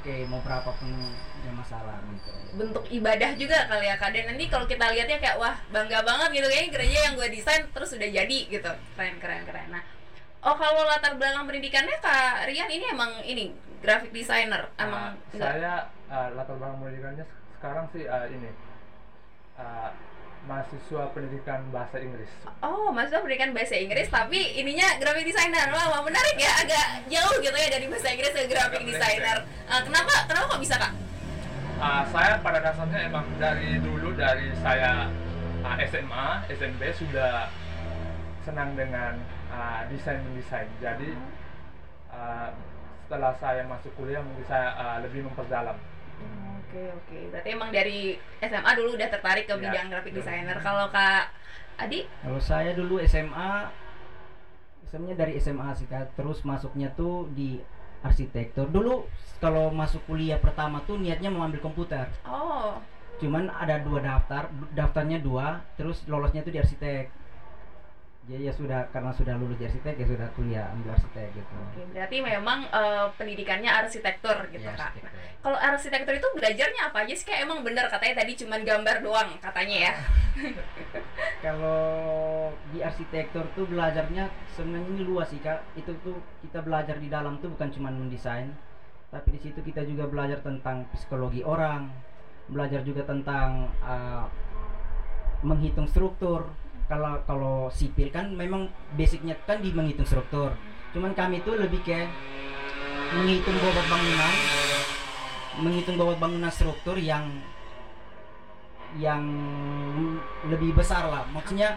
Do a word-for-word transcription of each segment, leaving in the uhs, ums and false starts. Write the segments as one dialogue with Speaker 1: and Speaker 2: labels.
Speaker 1: oke, mau berapapun nggak masalah gitu.
Speaker 2: Bentuk ibadah juga kali ya Kak. Dan nanti kalau kita lihatnya kayak wah bangga banget gitu kayaknya gereja yang gue desain terus udah jadi gitu. Keren keren keren. Nah, oh kalau latar belakang pendidikannya Kak Rian ini emang ini graphic designer emang
Speaker 3: Uh,
Speaker 2: enggak?
Speaker 3: saya uh, latar belakang pendidikannya sekarang sih uh, ini uh, mahasiswa pendidikan bahasa Inggris.
Speaker 2: Oh, maksudnya pendidikan bahasa Inggris tapi ininya graphic designer. Wah, wah, menarik ya, agak jauh gitu ya dari bahasa Inggris ke graphic designer. Uh, kenapa? Kenapa kok bisa Kak?
Speaker 3: Uh, saya pada dasarnya emang dari dulu dari saya uh, S M A, S M P sudah senang dengan uh, desain mendesain. Jadi uh, setelah saya masuk kuliah mungkin saya uh, lebih memperdalam.
Speaker 2: Oke oke. Berarti emang dari S M A dulu udah tertarik ke
Speaker 3: Ya,
Speaker 2: bidang graphic
Speaker 3: betul.
Speaker 2: designer. Kalau Kak Adi?
Speaker 1: Kalau saya dulu S M A, S M A-nya dari S M A sih Kak, terus masuknya tuh di arsitektur. Dulu kalau masuk kuliah pertama tuh niatnya mau ambil komputer.
Speaker 2: Oh.
Speaker 1: Cuman ada dua daftar, daftarnya dua, terus lolosnya tuh di arsitek. Jadi ya sudah, karena sudah lulus di arsitek ya sudah kuliah ambil arsitek gitu.
Speaker 2: Oke, berarti memang eh, pendidikannya arsitektur gitu
Speaker 1: Ya,
Speaker 2: Kak.
Speaker 1: arsitektur.
Speaker 2: Nah, kalau arsitektur itu belajarnya apa aja sih Kak? Emang bener katanya tadi cuman gambar doang katanya ya.
Speaker 1: Kalau di arsitektur tuh belajarnya sebenarnya ini luas sih Kak. Itu tuh kita belajar di dalam tuh bukan cuma mendesain, tapi di situ kita juga belajar tentang psikologi orang, belajar juga tentang uh, menghitung struktur. Kalau kalau sipil kan memang basicnya kan di menghitung struktur. Cuman kami tuh lebih ke menghitung bobot bangunan, menghitung bobot bangunan struktur yang yang lebih besar lah, maksudnya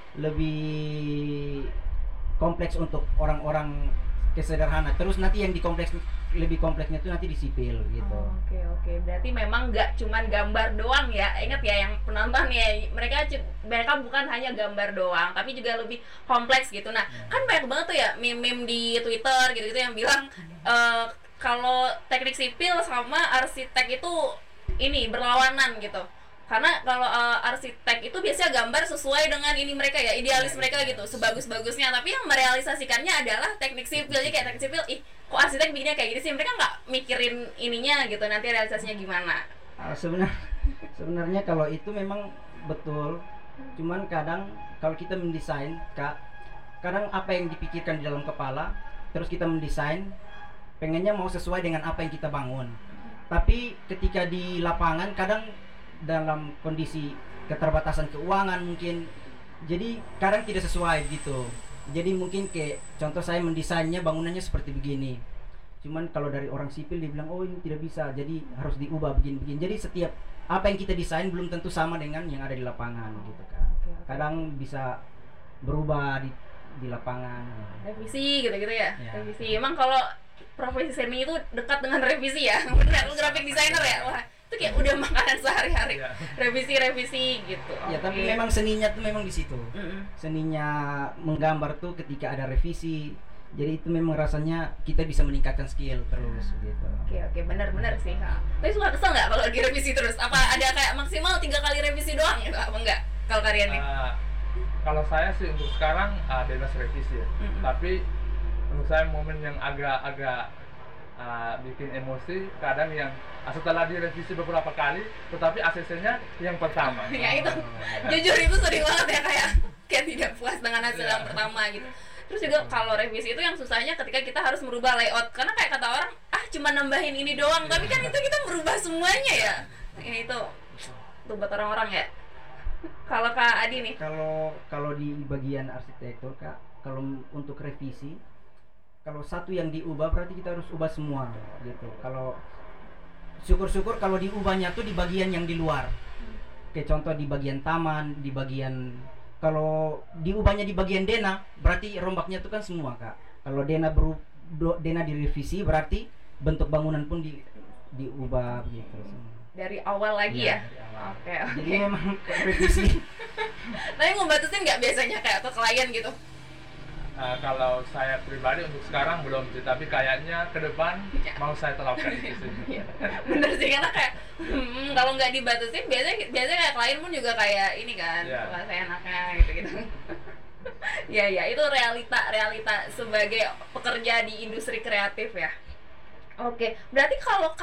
Speaker 1: lebih kompleks untuk orang-orang kesederhana. Terus nanti yang di kompleks lebih kompleksnya itu nanti di sipil gitu.
Speaker 2: Oke oke, berarti memang nggak cuman gambar doang ya. Ingat ya yang penonton ya, mereka cu- mereka bukan hanya gambar doang, tapi juga lebih kompleks gitu. Nah, kan banyak banget tuh ya meme-meme di Twitter gitu-gitu yang bilang eh, kalau teknik sipil sama arsitek itu ini berlawanan gitu. Karena kalau eh, arsitek itu biasanya gambar sesuai dengan ini mereka ya, idealis mereka gitu, sebagus-bagusnya. Tapi yang merealisasikannya adalah teknik sipil. Jadi kayak teknik sipil, ih kok arsitek bikinnya kayak gini sih? Mereka nggak mikirin ininya gitu, nanti realisasinya gimana.
Speaker 1: Uh, sebenarnya sebenarnya kalau itu memang betul, cuman kadang kalau kita mendesain Kak, kadang apa yang dipikirkan di dalam kepala terus kita mendesain pengennya mau sesuai dengan apa yang kita bangun, tapi ketika di lapangan kadang dalam kondisi keterbatasan keuangan mungkin jadi kadang tidak sesuai gitu. Jadi mungkin kayak contoh saya mendesainnya bangunannya seperti begini, cuman kalau dari orang sipil dibilang oh ini tidak bisa, jadi harus diubah begini-begini. Jadi setiap apa yang kita desain belum tentu sama dengan yang ada di lapangan gitu kan. Kadang bisa berubah di di lapangan.
Speaker 2: Revisi gitu-gitu ya,
Speaker 1: Ya.
Speaker 2: revisi. Emang kalau profesi seni itu dekat dengan revisi ya. Benar, lu graphic designer ya. Wah, itu kayak udah makanan sehari-hari.
Speaker 3: Iya.
Speaker 2: Revisi-revisi gitu.
Speaker 1: Ya tapi
Speaker 2: Oke.
Speaker 1: memang seninya tuh memang di situ.
Speaker 2: Mm-mm.
Speaker 1: Seninya menggambar tuh ketika ada revisi. Jadi itu memang rasanya kita bisa meningkatkan skill terus gitu.
Speaker 2: Oke oke, benar-benar sih Kak. Tapi suka kesel nggak kalau direvisi terus? Apa ada kayak maksimal tiga kali revisi doang gitu? Apa enggak? Kalau kalian nih?
Speaker 3: Uh, kalau saya sih untuk sekarang uh, bebas revisi ya.
Speaker 2: Mm-mm.
Speaker 3: Tapi menurut saya momen yang agak-agak uh, bikin emosi kadang yang uh, setelah direvisi beberapa kali, tetapi A C C-nya yang pertama.
Speaker 2: Ya itu, jujur itu sedih banget ya kayak kayak tidak puas dengan hasil yang pertama gitu. Terus juga kalau revisi itu yang susahnya ketika kita harus merubah layout, karena kayak kata orang ah cuma nambahin ini doang, tapi kan itu kita merubah semuanya ya. Ini itu tuh buat orang-orang ya. Kalau Kak Adi nih,
Speaker 1: Kalau kalau di bagian arsitektur Kak, kalau untuk revisi, kalau satu yang diubah berarti kita harus ubah semua gitu. Kalau syukur-syukur kalau diubahnya tuh di bagian yang di luar. Kayak contoh di bagian taman, di bagian kalau diubahnya di bagian dena, berarti rombaknya tuh kan semua Kak. Kalau dena beru, do, dena direvisi berarti bentuk bangunan pun di diubah gitu semua.
Speaker 2: dari awal lagi
Speaker 1: Iya,
Speaker 2: ya.
Speaker 1: dari awal.
Speaker 2: Oke
Speaker 1: Jadi
Speaker 2: oke.
Speaker 1: memang revisi.
Speaker 2: Tapi mau batasin nggak biasanya kayak ke klien gitu?
Speaker 3: Uh, kalau saya pribadi untuk sekarang belum sih, tapi kayaknya ke depan
Speaker 2: Ya.
Speaker 3: mau saya terapkan itu sih.
Speaker 2: Iya, bener sih karena kayak hmm, kalau nggak dibatasin biasanya biasanya kayak klien pun juga kayak ini kan
Speaker 3: Iya.
Speaker 2: suka saya enaknya gitu gitu. Ya ya itu realita realita sebagai pekerja di industri kreatif ya. Oke, berarti kalau